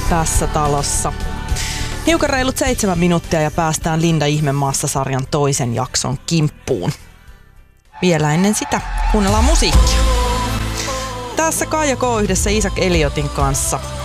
tässä talossa. Hiukan reilut 7 minuuttia ja päästään Linda Ihmemaassa-sarjan toisen jakson kimppuun. Vielä ennen sitä kuunnellaan musiikkia. Tässä Kaija K. yhdessä Isaac Elliotin kanssa